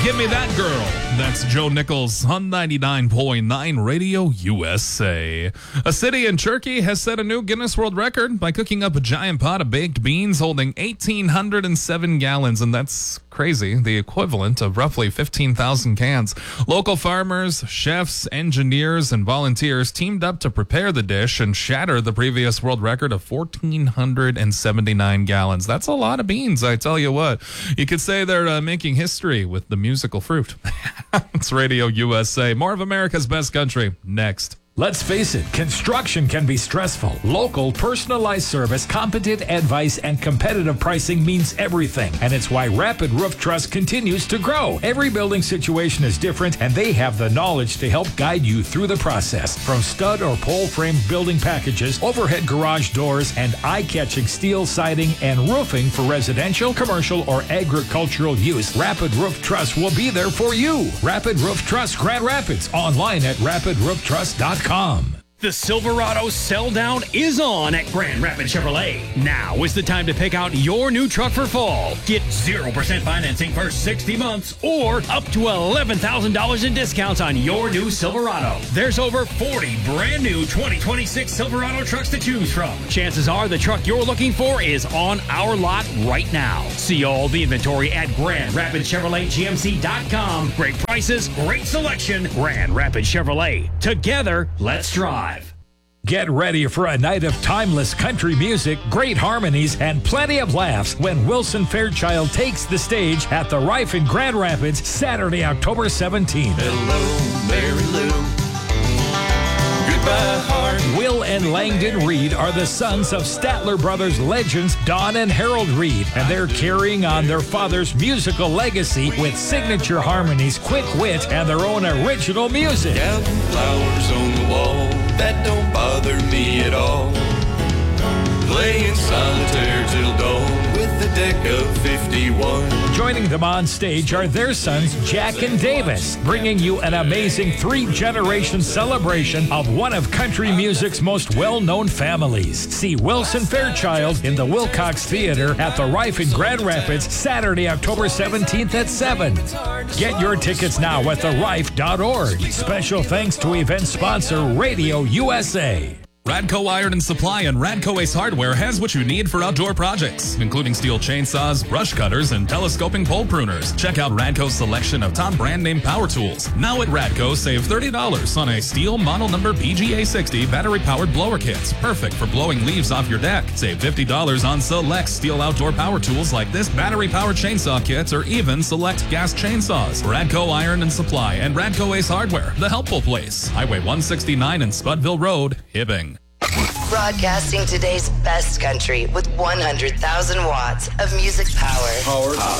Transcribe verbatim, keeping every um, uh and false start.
Give Me That Girl. That's Joe Nichols on ninety-nine point nine Radio U S A. A city in Turkey has set a new Guinness World Record by cooking up a giant pot of baked beans holding one thousand eight hundred seven gallons, and that's crazy, the equivalent of roughly fifteen thousand cans. Local farmers, chefs, engineers, and volunteers teamed up to prepare the dish and shatter the previous world record of one thousand four hundred seventy-nine gallons. That's a lot of beans, I tell you what. You could say they're uh, making history with the musical fruit. It's Radio U S A. More of America's best country next. Let's face it, construction can be stressful. Local, personalized service, competent advice, and competitive pricing means everything. And it's why Rapid Roof Trust continues to grow. Every building situation is different, and they have the knowledge to help guide you through the process. From stud or pole frame building packages, overhead garage doors, and eye-catching steel siding and roofing for residential, commercial, or agricultural use, Rapid Roof Trust will be there for you. Rapid Roof Trust Grand Rapids, online at rapid roof trust dot com. The Silverado sell down is on at Grand Rapids Chevrolet. Now is the time to pick out your new truck for fall. Get zero percent financing for sixty months or up to eleven thousand dollars in discounts on your new Silverado. There's over forty brand new twenty twenty-six Silverado trucks to choose from. Chances are the truck you're looking for is on our lot right now. See all the inventory at Grand Rapids Chevrolet G M C dot com. Great prices, great selection. Grand Rapids Chevrolet. Together, let's drive. Get ready for a night of timeless country music, great harmonies, and plenty of laughs when Wilson Fairchild takes the stage at the Rife in Grand Rapids, Saturday, October seventeenth. Hello, Mary Lou. Goodbye, heart. Will and Langdon Reed are the sons of Statler Brothers legends Don and Harold Reed, and they're carrying on their father's musical legacy with signature harmonies, quick wit, and their own original music. Counting flowers on the wall, that don't bother me at all. Playing solitaire till dawn with a deck of fifty-one. Joining them on stage are their sons, Jack and Davis, bringing you an amazing three-generation celebration of one of country music's most well-known families. See Wilson Fairchild in the Wilcox Theater at the Rife in Grand Rapids, Saturday, October seventeenth at seven. Get your tickets now at the rife dot org. Special thanks to event sponsor Radio U S A. Radco Iron and Supply and Radco Ace Hardware has what you need for outdoor projects, including steel chainsaws, brush cutters, and telescoping pole pruners. Check out Radco's selection of top brand name power tools. Now at Radco, save thirty dollars on a steel model number B G A sixty battery-powered blower kits, perfect for blowing leaves off your deck. Save fifty dollars on select steel outdoor power tools like this battery-powered chainsaw kits or even select gas chainsaws. Radco Iron and Supply and Radco Ace Hardware, the helpful place. Highway one sixty-nine and Spudville Road, Hibbing. Broadcasting today's best country with one hundred thousand watts of music power. Power.